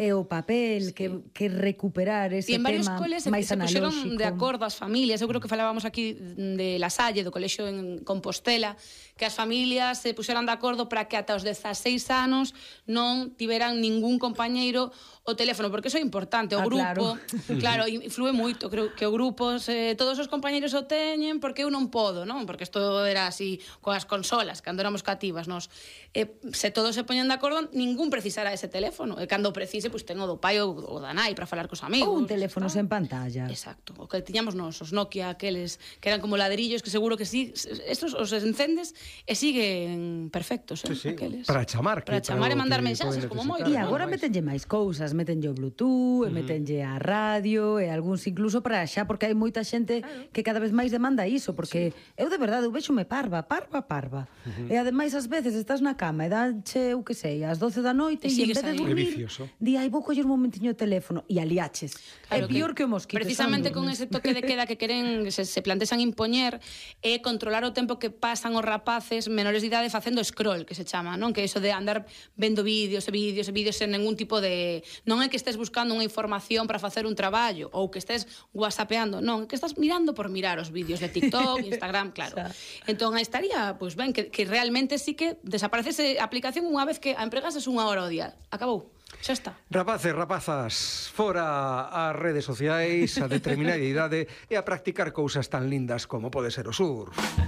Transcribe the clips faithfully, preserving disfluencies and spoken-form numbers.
e o papel, que, que recuperar ese tema máis analóxico. E en varios coles se puxeron de acordo as familias. Eu creo que falábamos aquí de La Salle, do colexio en Compostela, que as familias se puxeran de acordo para que ata os dezaseis anos non tiveran ningún compañeiro o teléfono, porque iso é importante, o ah, grupo, claro, claro, influe moito, creo que o grupo, se, todos os compañeros o teñen, porque eu non podo, non? Porque isto era así, coas consolas, cando éramos cativas, nos, e, se todos se poñen de acordo, ningún precisará ese teléfono, e cando precise, pois ten o do pai ou o da nai para falar cos amigos. Ou un teléfono sen pantalla. Exacto, o que tiñamos nos, os Nokia, aqueles que eran como ladrillos, que seguro que sí, estos os encendes e siguen perfectos, eh, sí, sí. aqueles. Para chamar. Para chamar e mandar mensaxes, como moi. E agora metenlle máis cousas, metenlle o Bluetooth, uh -huh. metenlle a radio, e algúns incluso para xa, porque hai moita xente claro. que cada vez máis demanda iso, porque sí. eu de verdade, eu vexome parva, parva, parva. Uh -huh. E ademais, ás veces, estás na cama e danche, eu que sei, ás doce da noite, e, e en vez de dormir, di, ai, vou coller un momentiño o teléfono, e aliaches. Claro, é pior que, que o mosquito. Precisamente con ese toque de queda que queren, se, se plantexan impoñer, é controlar o tempo que pasan os rapaces menores de idade facendo scroll, que se chama, non? Que é iso de andar vendo vídeos e vídeos e vídeos sen ningún tipo de... Non é que estés buscando unha información para facer un traballo ou que estés whatsappeando, non, é que estás mirando por mirar os vídeos de TikTok, Instagram, claro. Entón, aí estaría, pois ben, que, que realmente sí que desaparecese a aplicación unha vez que a empregases unha hora ao día. Acabou. Xa está. Rapaces, rapazas, fora as redes sociais, a determinada idade e a practicar cousas tan lindas como pode ser o surf.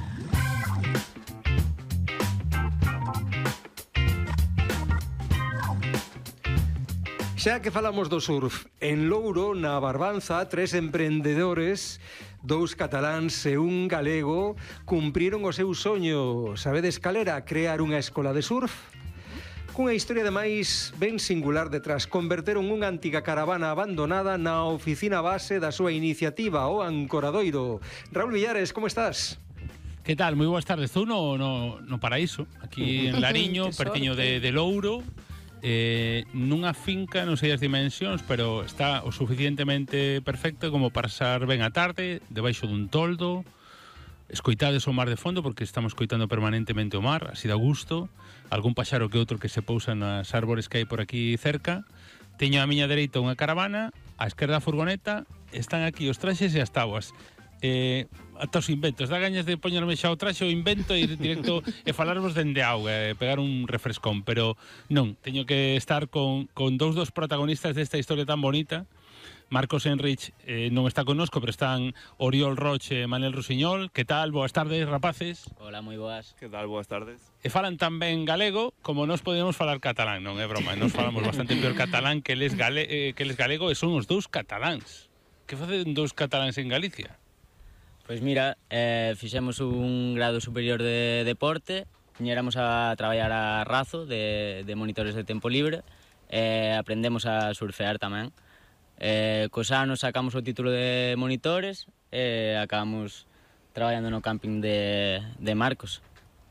Xa que falamos do surf, en Louro, na Barbanza, tres emprendedores, dous cataláns e un galego, cumpriron o seu soño. Sabedes cal era? Crear unha escola de surf? Cunha historia ademais ben singular detrás. Converteron unha antiga caravana abandonada na oficina base da súa iniciativa, o Ancoradoiro. Raúl Villares, como estás? Que tal? Moi boas tardes. Estou no, no, no Paraíso, aquí en Lariño, pertiño de, de Louro. Eh, nunha finca, non sei as dimensións, pero está o suficientemente perfecto como para pasar ben a tarde, debaixo dun toldo, escoitades o mar de fondo, porque estamos escoitando permanentemente o mar, así da gusto, algún paxaro que outro que se pousa nas árbores que hai por aquí cerca. Teño á miña dereita unha caravana, á esquerda a furgoneta, están aquí os traxes e as tabuas. Eh, ata os inventos, dá gañas de poñerme xa o traxe o invento e ir directo e falarvos dende auga, e pegar un refrescón, pero non, teño que estar con, con dous dos protagonistas desta historia tan bonita. Marcos Enrich eh, non está connosco, pero están Oriol Roche e Manel Rusiñol. Que tal? Boas tardes, rapaces. Hola, moi boas. Que tal? Boas tardes. E falan tamén galego, como nós podemos falar catalán, non é broma, nós falamos bastante peor catalán que eles, gale, eh, que eles galego, e son os dous cataláns. Que facen dous cataláns en Galicia? Pois mira, eh, fixemos un grado superior de deporte, viñéramos a traballar a Razo de, de monitores de tempo libre, e eh, aprendemos a surfear tamén. Eh, cos anos sacamos o título de monitores e eh, acabamos traballando no camping de, de Marcos.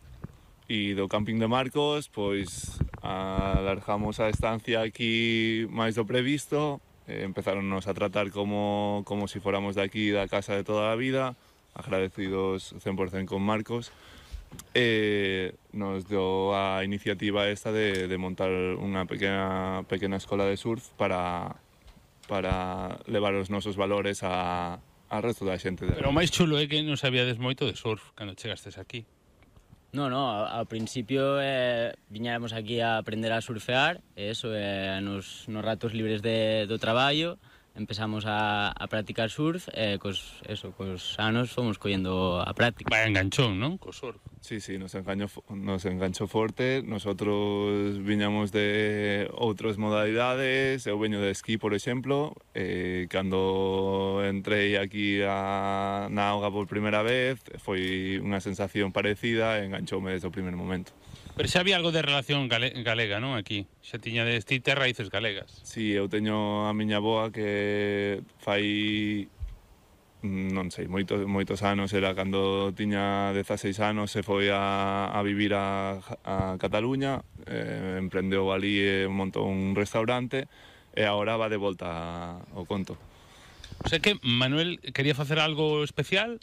E do camping de Marcos, pois, alargamos a estancia aquí máis do previsto. Eh, empezáronnos a tratar como, como si fóramos de aquí, da casa de toda a vida, agradecidos cen por cen con Marcos. Eh, nos deu a iniciativa esta de, de montar unha pequena, pequena escola de surf para, para levar os nosos valores a, a resto da xente. Pero o máis chulo é que non sabíades moito de surf cando chegastes aquí. No, no, ao principio eh, viñáramos aquí a aprender a surfear, e eso, eh, nos, nos ratos libres de, do traballo, empezamos a, a practicar surf, e cos, eso, cos anos fomos collendo a práctica. Vai enganchón, non? Co surf. Sí, sí, nos enganchó, nos enganchó forte. Nosotros viñamos de outras modalidades. Eu veño de esquí, por exemplo. Eh, cando entrei aquí a, na auga por primeira vez, foi unha sensación parecida e enganchoume desde o primer momento. Pero xa había algo de relación gale, galega, non? Aquí xa tiña de ti ter raíces galegas. Sí, eu teño a miña avoa que fai, non sei, moitos, moitos anos, era cando tiña dezaseis anos, se foi a, a vivir a, a Cataluña, eh, emprendeu ali e montou un restaurante, e agora va de volta ao conto. O sea que Manuel quería facer algo especial,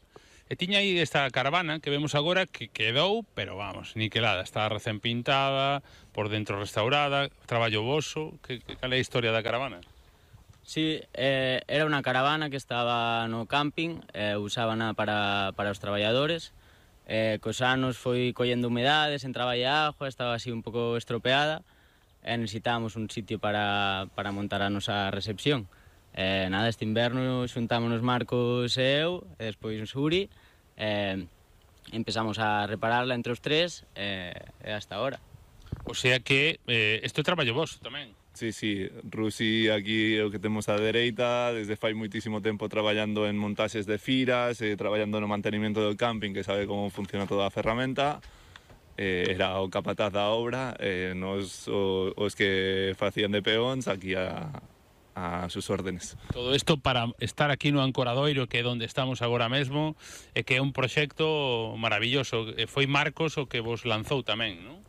E tiña aí esta caravana que vemos agora que quedou, pero vamos, niquelada. Está recén pintada, por dentro restaurada, traballo voso. Que, que, cal é a historia da caravana? Sí, eh, era unha caravana que estaba no camping, eh, usábana para, para os traballadores. Eh, cos anos foi collendo humedades, entraba aí agua, estaba así un pouco estropeada, e necesitábamos un sitio para, para montar a nosa recepción. Eh, nada, este inverno xuntámonos Marcos e eu, e despois un Suri, eh, empezamos a repararla entre os tres, eh, e hasta ahora. O sea que eh, isto é traballo voso tamén. Sí, sí, Rusi aquí o que temos á dereita, desde fai moitísimo tempo traballando en montaxes de firas, eh, traballando no mantenimento do camping, que sabe como funciona toda a ferramenta, eh, era o capataz da obra, eh, nos, o, os que facían de peóns aquí a, a sus órdenes. Todo isto para estar aquí no Ancoradoiro, que é onde estamos agora mesmo, e que é un proxecto maravilloso. E foi Marcos o que vos lanzou tamén, non?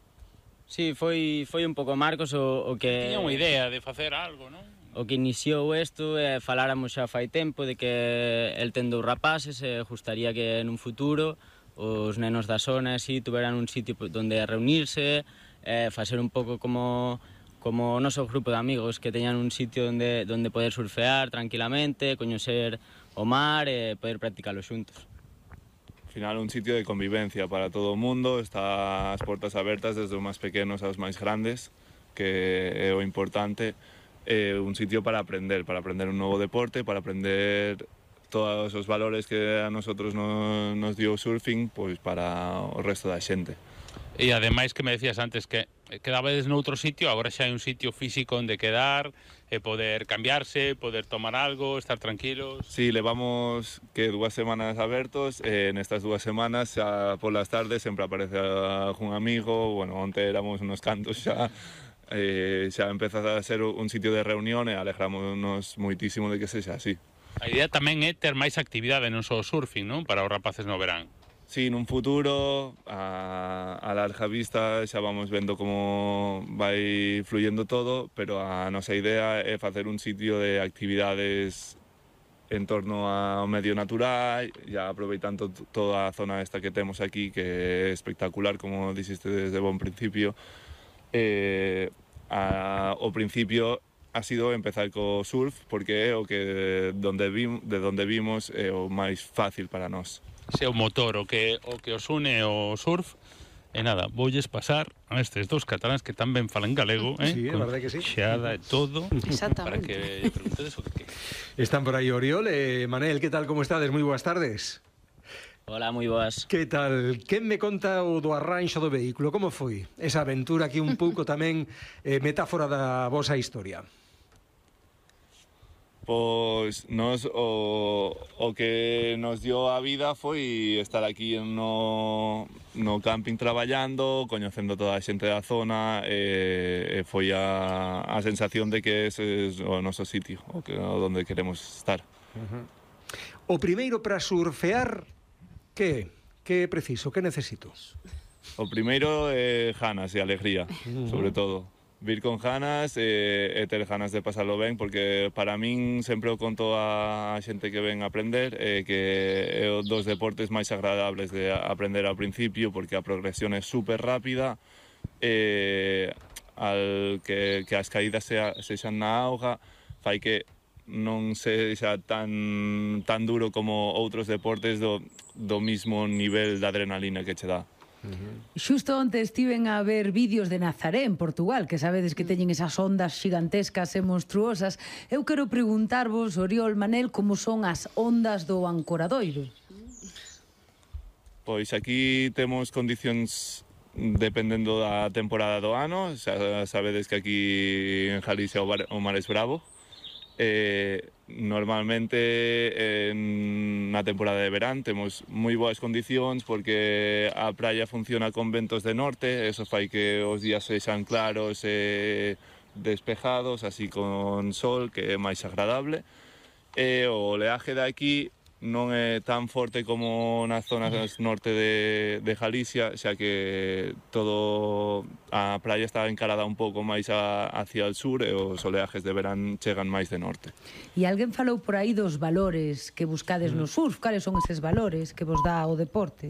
Sí, foi, foi un pouco Marcos o, o que... Tiña unha idea de facer algo, non? O que iniciou isto, e faláramos xa fai tempo de que el ten dous rapaces e gustaría que nun futuro os nenos da zona así tuveran un sitio onde reunirse, eh, facer un pouco como como o noso grupo de amigos, que teñan un sitio onde, onde poder surfear tranquilamente, coñecer o mar e poder practicalo xuntos. Al final un sitio de convivencia para todo o mundo, está as portas abertas desde os máis pequenos aos máis grandes, que é o importante, é un sitio para aprender, para aprender un novo deporte, para aprender todos os valores que a nosotros nos, nos dio o surfing, pois para o resto da xente. E ademais que me decías antes que quedabades noutro sitio, agora xa hai un sitio físico onde quedar, e poder cambiarse, poder tomar algo, estar tranquilos. Sí, levamos que dúas semanas abertos, e nestas dúas semanas xa polas tardes sempre aparece algún amigo, bueno, onte éramos unos cantos xa, eh, xa empeza a ser un sitio de reunión e alegramos moitísimo de que sexa así. A idea tamén é ter máis actividade, non só o surfing, non? Para os rapaces no verán. Sí, nun futuro, a, a larga vista, xa vamos vendo como vai fluyendo todo, pero a nosa idea é facer un sitio de actividades en torno ao medio natural, ya aproveitando toda a zona esta que temos aquí, que é espectacular, como dixiste desde bon principio. Eh, a, o principio ha sido empezar co surf, porque é o que donde vim, de donde vimos é o máis fácil para nós. Ese é o motor, o que, o que os une o surf. E nada, voulles pasar a estes dous cataláns que tan ben falan galego, eh? Sí, é con verdade que sí. xeada e todo. Para Exactamente. que lle preguntedes o que que. Están por aí Oriol e Manel, que tal, como estades? Moi boas tardes. Hola, moi boas. Que tal? Quen me conta o do arranxo do vehículo? Como foi esa aventura aquí un pouco tamén eh, metáfora da vosa historia? Pois nos o, o que nos dio a vida foi estar aquí no, no camping traballando, coñecendo toda a xente da zona, e, e foi a, a sensación de que ese é o noso sitio, o que o donde queremos estar. Uh-huh. O primeiro para surfear, que que é preciso, que necesito? O primeiro é ganas e alegría, uh-huh. sobre todo. Vir con ganas e, e ter ganas de pasarlo ben, porque para min sempre o conto a xente que ven a aprender, e que é o dos deportes máis agradables de aprender ao principio, porque a progresión é super rápida, e al que, que as caídas sea, sexan na auga, fai que non sexa tan, tan duro como outros deportes do, do mismo nivel de adrenalina que che dá. Uh-huh. Xusto onte estiven a ver vídeos de Nazaré en Portugal, que sabedes que teñen esas ondas xigantescas e monstruosas. Eu quero preguntarvos, Oriol, Manel, como son as ondas do Ancoradoiro? Pois aquí temos condicións dependendo da temporada do ano. Xa sabedes que aquí en Galicia o mar, o mar é bravo. Eh, normalmente en, na temporada de verán temos moi boas condicións, porque a praia funciona con ventos de norte, eso fai que os días sexan claros e despejados, así con sol, que é máis agradable. E o oleaje de aquí non é tan forte como nas zonas norte de, de Galicia, xa que todo a praia está encarada un pouco máis a, hacia o sur e os oleajes de verán chegan máis de norte. E alguén falou por aí dos valores que buscades no surf. Cales son eses valores que vos dá o deporte?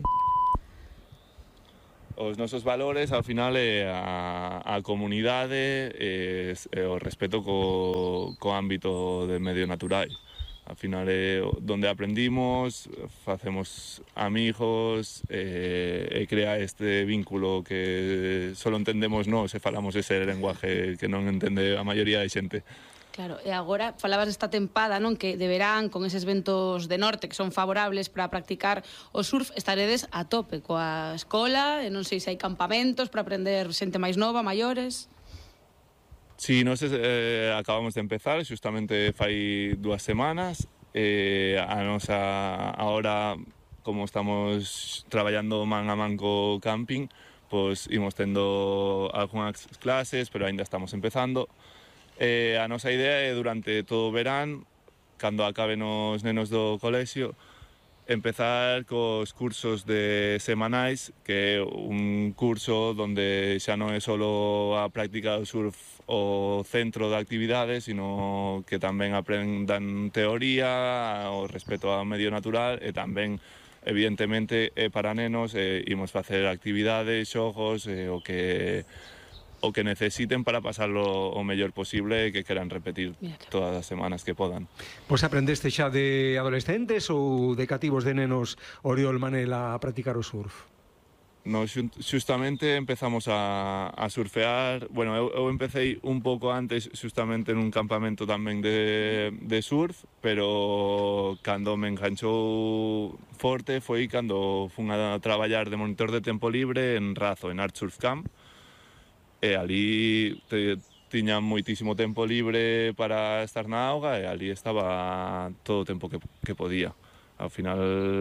Os nosos valores, ao final, é a, a comunidade e, e o respeto co, co ámbito de medio natural. Al final é donde aprendimos, facemos amigos e, e crea este vínculo que solo entendemos nós e falamos ese lenguaje que non entende a maioría de xente. Claro, e agora falabas desta tempada, non, que de verán con eses ventos de norte que son favorables para practicar o surf, estaredes a tope coa escola, e non sei se hai campamentos para aprender xente máis nova, maiores. Si, nós eh, acabamos de empezar, xustamente fai dúas semanas, eh, a nosa, ahora, como estamos traballando man a man co camping, pois imos tendo algunhas clases, pero aínda estamos empezando. Eh, a nosa idea é durante todo o verán, cando acaben os nenos do colexio, empezar cos cursos de semanais, que é un curso donde xa non é solo a práctica do surf o centro de actividades, sino que tamén aprendan teoría, o respeto ao medio natural e tamén, evidentemente, é para nenos, e imos facer actividades, xogos, e o que o que necesiten para pasarlo o mellor posible e que queran repetir todas as semanas que podan. Pois aprendeste xa de adolescentes ou de cativos de nenos Oriol Manel a practicar o surf? Nos xustamente empezamos a, a surfear, bueno, eu, eu empecé un pouco antes xustamente nun campamento tamén de, de surf, pero cando me enganchou forte foi cando fun a traballar de monitor de tempo libre en Razo, en Art Surf Camp, e ali te, tiña moitísimo tempo libre para estar na auga e ali estaba todo o tempo que, que podía. Ao final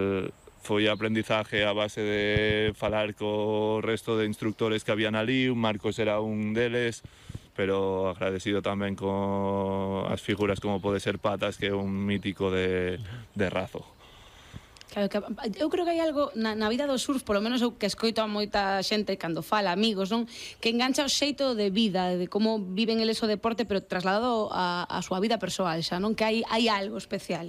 foi aprendizaje a base de falar co resto de instructores que habían ali, un Marcos era un deles, pero agradecido tamén con as figuras como pode ser Patas, que é un mítico de, de Razo. Claro, que, eu creo que hai algo na, na vida do surf, polo menos eu que escoito a moita xente cando fala, amigos, non, que engancha o xeito de vida, de como viven eles o deporte, pero trasladado a, a súa vida persoal xa, non, que hai, hai algo especial.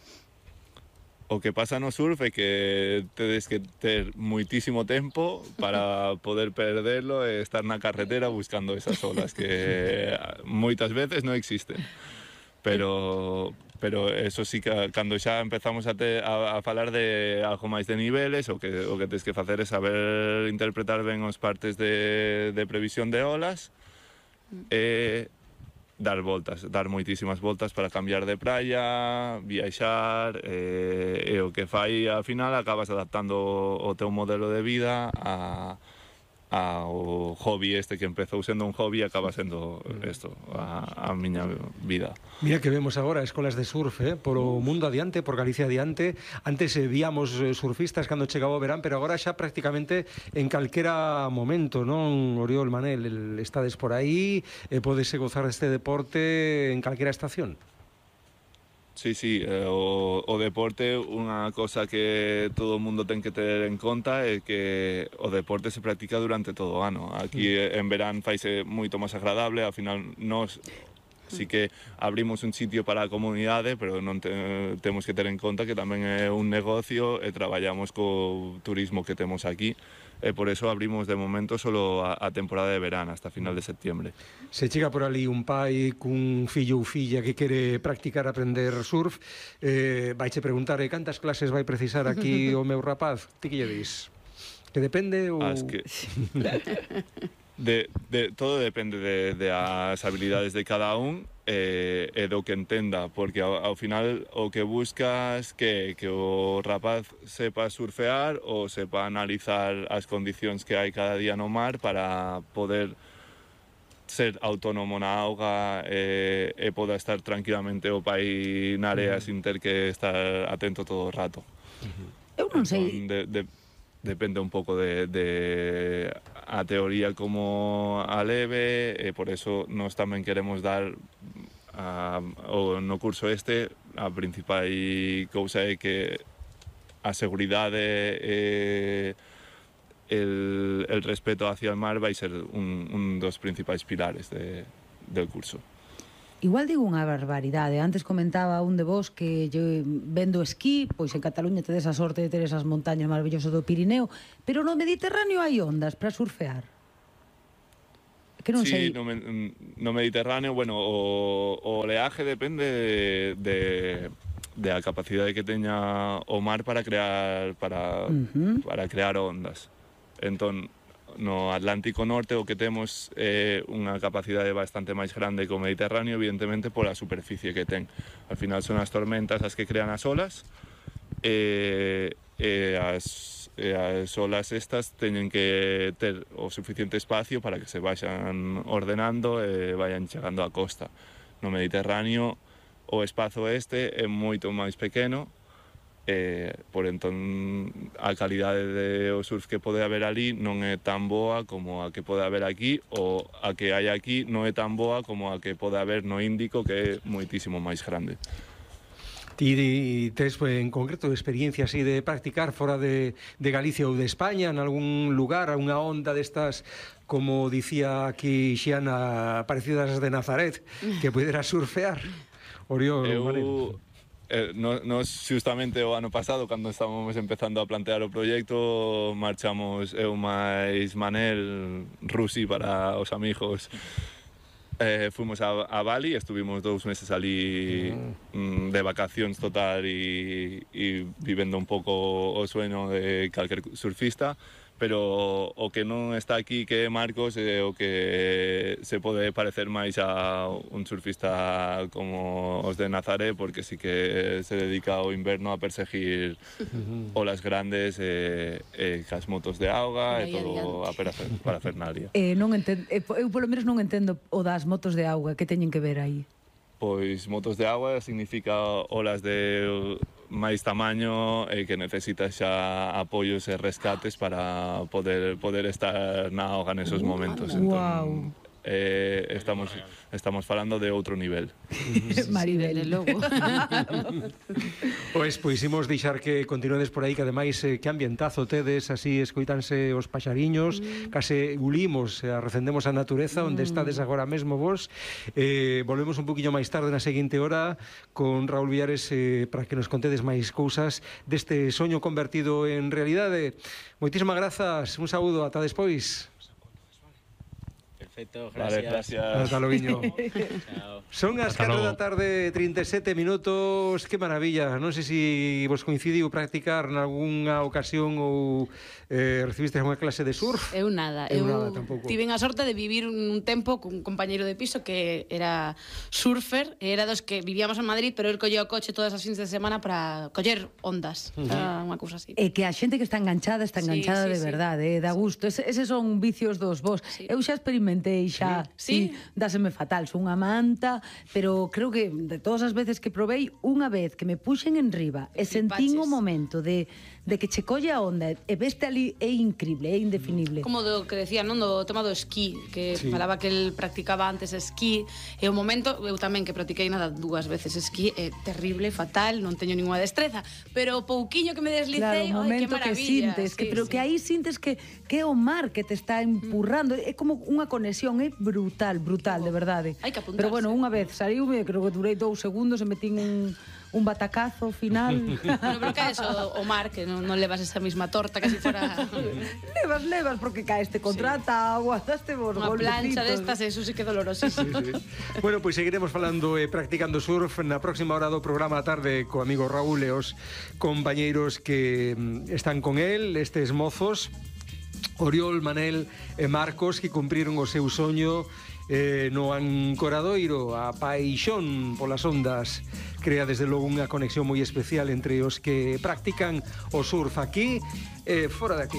O que pasa no surf é que tedes que ter moitísimo tempo para poder perderlo e estar na carretera buscando esas olas que moitas veces non existen. Pero pero eso sí que cando xa empezamos a, te, a, a falar de algo máis de niveles, o que o que tens que facer é saber interpretar ben os partes de, de previsión de olas e dar voltas, dar moitísimas voltas para cambiar de praia, viaxar, e, e o que fai ao final acabas adaptando o teu modelo de vida a ao hobby este que empezou sendo un hobby e acaba sendo isto, a, a miña vida. Mira que vemos agora escolas de surf, eh, por o mundo adiante, por Galicia adiante. Antes eh, víamos surfistas cando chegaba o verán, pero agora xa prácticamente en calquera momento, non, Oriol Manel, el, estades por aí, e eh, podese gozar deste deporte en calquera estación. Sí, sí, eh, o, o deporte, unha cosa que todo o mundo ten que ter en conta é que o deporte se practica durante todo o ano. Aquí mm. en verán faise moito máis agradable, ao final nós sí que abrimos un sitio para a comunidade, pero non te, temos que ter en conta que tamén é un negocio e traballamos co turismo que temos aquí. E por eso abrimos de momento solo a, a temporada de verán, hasta final de septiembre. Se chega por ali un pai cun fillo ou filla que quere practicar aprender surf, eh, vaiche preguntar eh, cantas clases vai precisar aquí o meu rapaz? Ti que lle dis? Que depende ou... As que... De, de, todo depende de, de as habilidades de cada un e, e do que entenda, porque ao, ao final o que buscas que, que o rapaz sepa surfear ou sepa analizar as condicións que hai cada día no mar para poder ser autónomo na auga e, e poda estar tranquilamente o pai na area uh-huh. sin ter que estar atento todo o rato. Uh-huh. Eu non sei... De, de, depende un pouco de, de a teoría como a leve e por eso nós tamén queremos dar a, o, no curso este a principal cousa é que a seguridade e el, el respeto hacia el mar vai ser un, un dos principais pilares de, del curso. Igual digo unha barbaridade. Antes comentaba un de vos que yo vendo esquí, pois en Cataluña tedes a sorte de ter esas montañas maravillosas do Pirineo, pero no Mediterráneo hai ondas para surfear. Que non sí, sei. no, no Mediterráneo, bueno, o, o oleaje depende de, de, de a capacidade que teña o mar para crear para, uh-huh. para crear ondas. Entón, no Atlántico Norte o que temos é eh, unha capacidade bastante máis grande que o Mediterráneo, evidentemente pola superficie que ten. Al final son as tormentas as que crean as olas e, e as e as olas estas teñen que ter o suficiente espacio para que se vayan ordenando e vayan chegando á costa. No Mediterráneo o espazo este é moito máis pequeno e por entón a calidade de o surf que pode haber ali non é tan boa como a que pode haber aquí, ou a que hai aquí non é tan boa como a que pode haber no Índico, que é moitísimo máis grande. Ti tes en concreto experiencia así de practicar fora de, de Galicia ou de España, en algún lugar, a unha onda destas, como dicía aquí Xiana, parecidas de Nazaret, que pudera surfear? Oriol, Eu, Manel. eh, nos, nos justamente o ano pasado, cando estábamos empezando a plantear o proxecto, marchamos eu máis Manel, Rusi para os amigos. Eh, fuimos a, a Bali, estuvimos dous meses ali mm. de vacacións total e, e vivendo un pouco o sueño de calquer surfista, pero o que non está aquí, que é Marcos, é o que se pode parecer máis a un surfista como os de Nazaré, porque sí que se dedica ao inverno a perseguir uh-huh. olas grandes e, e cas motos de auga e todo a parafernalia. Eh, non entendo, eu polo menos non entendo o das motos de auga, que teñen que ver aí? Pois motos de agua significa olas de máis tamaño e que necesitas xa apoios e rescates para poder poder estar na auga nesos momentos. Entón, wow. eh, estamos estamos falando de outro nivel. Maribel, de logo. Pois, pois imos deixar que continuedes por aí, que ademais eh, que ambientazo tedes, así escoitanse os paxariños, mm. case gulimos, eh, recendemos a natureza mm. onde estades agora mesmo vos. Eh, volvemos un poquinho máis tarde na seguinte hora con Raúl Villares eh, para que nos contedes máis cousas deste soño convertido en realidade. Moitísimas grazas, un saúdo, ata despois. Perfecto, gracias. Vale, gracias. Hasta logo. Son as Hasta catro logo. da tarde, trinta e sete minutos. Que maravilla. Non sei se si vos coincidiu practicar nalgúnha ocasión ou eh, recibiste unha clase de surf. Eu nada, Eu eu, nada, tampouco. Tiven a sorte de vivir un tempo cun compañeiro de piso que era surfer, e era dos que vivíamos en Madrid, pero el collía o coche todas as fins de semana para coller ondas. Uh -huh. Era unha cousa así. E que a xente que está enganchada, está enganchada Sí, sí, de sí. verdade, eh, dá gusto. Ese, eses son vicios dos vos. Sí. Eu xa experimentei xa, Sí. sí, dáseme fatal, son unha manta, pero creo que de todas as veces que probei, unha vez que me puxen en riba e sentín o flipaches. momento de, de que che colle a onda e veste ali, é increíble, é indefinible. Como do que decía, non, do tema do esquí, que Sí. sí. falaba que el practicaba antes esquí, e o momento, eu tamén que practiquei nada dúas veces esquí, é terrible, fatal, non teño ninguna destreza, pero o pouquiño que me deslicei, Claro, o ai, que momento que maravilla. sintes, que, Sí, pero sí. que aí sintes que, que é o mar que te está empurrando, é como unha conexión, é brutal, brutal, de verdade. Hai que apuntarse. Pero bueno, unha vez saliume, creo que durei dous segundos e metín un, un batacazo final. Bueno, pero que é eso, o mar, que non, non levas esa misma torta, casi fora levas, levas, porque caeste contra sí. a agua, daste vos unha plancha golpecitos. destas, eso sí que é dolorosísimo. Sí, sí. Bueno, pois seguiremos falando e practicando surf na próxima hora do programa a tarde co amigo Raúl e os compañeiros que mm, están con el, estes mozos, Oriol, Manel e Marcos, que cumpriron o seu soño eh, no Ancoradoiro. A paixón polas ondas crea desde logo unha conexión moi especial entre os que practican o surf aquí e fora de aquí.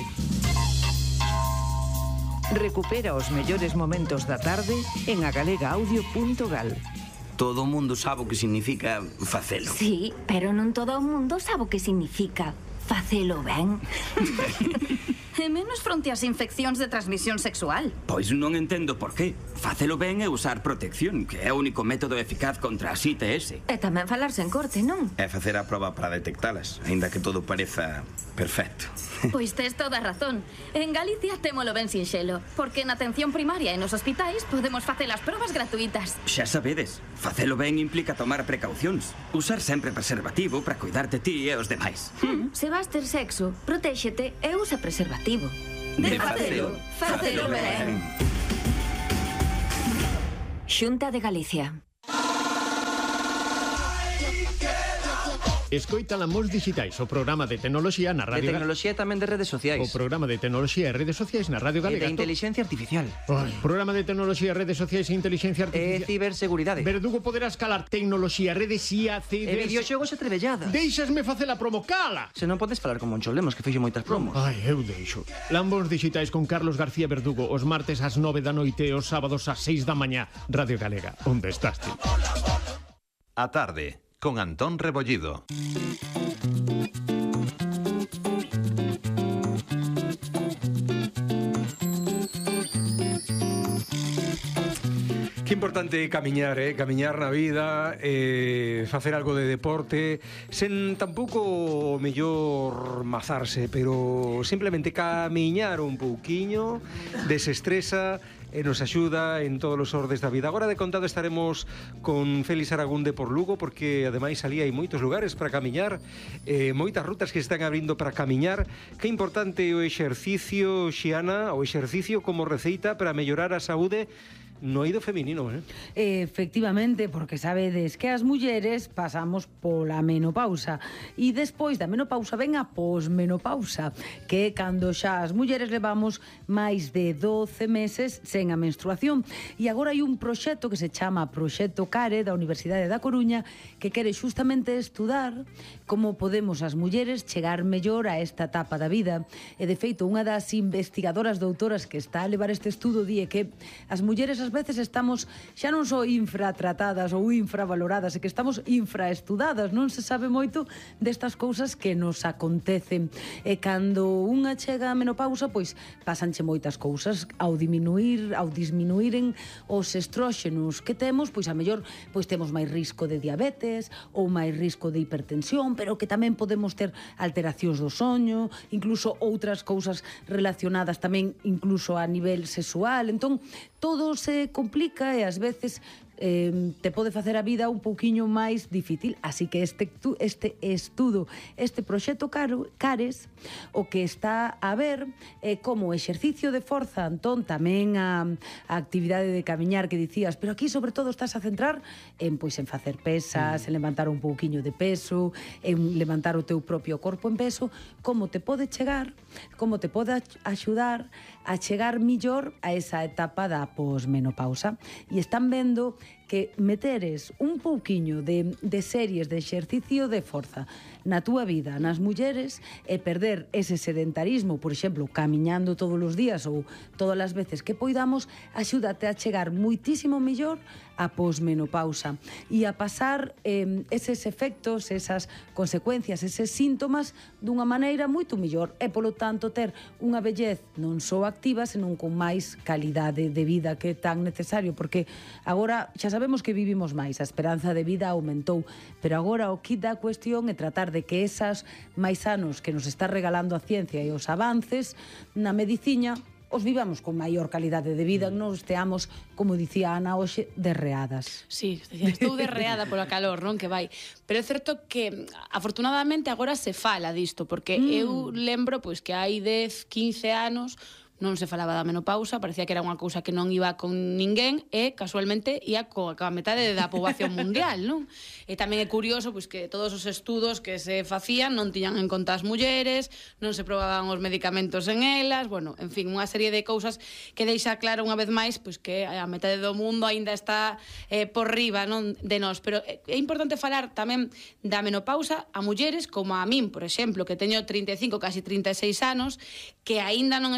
Recupera os mellores momentos da tarde en agalegaaudio punto gal. Todo o mundo sabe o que significa facelo. Sí, pero non todo o mundo sabe o que significa facelo ben. E menos fronte ás infeccións de transmisión sexual. Pois non entendo por qué. Facelo ben é usar protección, que é o único método eficaz contra as I T S. E tamén falarse en corte, non? É facer a proba para detectalas, aínda que todo pareza perfecto. Pois tes toda a razón. En Galicia témolo ben sinxelo, porque na atención primaria e nos hospitais podemos facer as probas gratuitas. Xa sabedes, facelo ben implica tomar precaucións. Usar sempre preservativo para cuidarte ti e os demais. Hmm. Se vas ter sexo, protéxete e usa preservativo. De facelo, facelo ben. Xunta de Galicia. Escoita Lamos Digitais, o programa de tecnoloxía na Radio De tecnoloxía e tamén de redes sociais. O programa de tecnoloxía e redes sociais na Radio Galega. E de inteligencia artificial. Ai, programa de tecnoloxía, redes sociais e inteligencia artificial. E ciberseguridade. Verdugo, poderás calar tecnoloxía, redes I A, ciber... E videoxogos e trebelladas. Deixasme facer a promo, cala! Se non podes falar con Moncho Lemos, que fixo moitas promos. Ai, eu deixo. Lambos Digitais con Carlos García Verdugo, os martes ás nove da noite e os sábados ás seis da mañá. Radio Galega, onde estás ti? A tarde, con Antón Rebollido. Que importante é camiñar, eh? Camiñar na vida, eh, facer algo de deporte, sen tampouco mellor mazarse, pero simplemente camiñar un pouquiño, desestresa e nos axuda en todos os ordes da vida. Agora de contado estaremos con Félix Aragún de por Lugo, porque ademais ali hai moitos lugares para camiñar, eh, moitas rutas que se están abrindo para camiñar. Que importante o exercicio, Xiana, o exercicio como receita para mellorar a saúde no eido feminino, eh? Efectivamente, porque sabedes que as mulleres pasamos pola menopausa e despois da menopausa ven a posmenopausa, que é cando xa as mulleres levamos máis de doce meses sen a menstruación. E agora hai un proxecto que se chama Proxecto CARE da Universidade da Coruña, que quere justamente estudar como podemos as mulleres chegar mellor a esta etapa da vida. E de feito, unha das investigadoras doutoras que está a levar este estudo di que as mulleres ás veces estamos xa non só infratratadas ou infravaloradas, é que estamos infraestudadas, non se sabe moito destas cousas que nos acontecen. E cando unha chega a menopausa, pois pasanche moitas cousas ao diminuir, ao disminuíren os estróxenos que temos, pois a mellor pois temos máis risco de diabetes ou máis risco de hipertensión, pero que tamén podemos ter alteracións do soño, incluso outras cousas relacionadas tamén incluso a nivel sexual. Entón, todo se complica e ás veces eh, te pode facer a vida un pouquiño máis difícil. Así que este, este estudo, este proxecto CARES, o que está a ver é eh, como exercicio de forza, Antón, tamén a, a actividade de camiñar que dicías, pero aquí sobre todo estás a centrar en, pois, en facer pesas, en levantar un pouquiño de peso, en levantar o teu propio corpo en peso, como te pode chegar, como te pode axudar a chegar millor a esa etapa da posmenopausa. E están vendo que meteres un pouquiño de, de series de exercicio de forza na túa vida, nas mulleres, e perder ese sedentarismo, por exemplo, camiñando todos os días ou todas as veces que poidamos, axúdate a chegar moitísimo mellor a posmenopausa e a pasar eh, eses efectos, esas consecuencias, eses síntomas dunha maneira moito mellor e, polo tanto, ter unha vellez non só activa, senón con máis calidade de vida que é tan necesario, porque agora xa sabemos que vivimos máis, a esperanza de vida aumentou, pero agora o kit da cuestión é tratar de que esas máis anos que nos está regalando a ciencia e os avances na medicina os vivamos con maior calidade de vida, non esteamos, como dicía Ana hoxe, derreadas. Sí, estou derreada pola calor, non, que vai. Pero é certo que, afortunadamente, agora se fala disto, porque mm. eu lembro pois que hai dez, quince anos non se falaba da menopausa, parecía que era unha cousa que non iba con ninguén e, casualmente, ia coa, coa metade da poboación mundial, non? E tamén é curioso pois, que todos os estudos que se facían non tiñan en conta as mulleres, non se probaban os medicamentos en elas, bueno, en fin, unha serie de cousas que deixa claro unha vez máis pois, que a metade do mundo aínda está eh, por riba, non, de nós. Pero é importante falar tamén da menopausa a mulleres como a min, por exemplo, que teño trinta e cinco, casi trinta e seis anos, que aínda non estás nese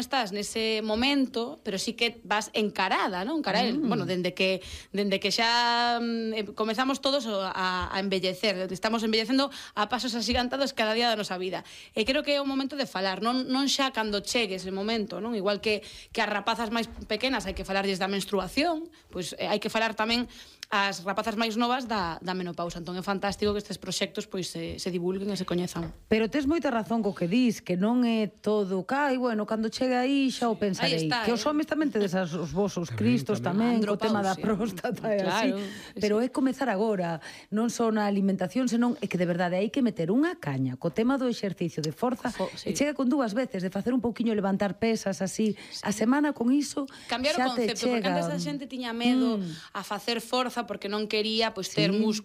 ese momento, pero sí que vas encarada, non? Encarar, mm. bueno, dende que dende que xa mm, comezamos todos a, a embellecer, estamos embellecendo a pasos asigantados cada día da nosa vida. E creo que é o momento de falar, non non xa cando chegue ese momento, non? Igual que que as rapazas máis pequenas hai que falarlles da menstruación, pois eh, hai que falar tamén as rapazas máis novas da, da menopausa. Entón é fantástico que estes proxectos pois se, se divulguen e se coñezan. Pero tes moita razón co que dis, que non é todo cai, bueno, cando chegue aí xa o pensarei. Está, que eh? os homes tamén tedes as, os vosos cristos tamén, co tema da próstata e así. Claro, pero sí. é comezar agora, non só na alimentación, senón é que de verdade hai que meter unha caña co tema do exercicio de forza, Fo, sí. e chega con dúas veces de facer un pouquiño levantar pesas así, sí. a semana con iso cambiar o xa te concepto, chega. porque antes a xente tiña medo mm. a facer forza porque non quería pois ter Sí. músculo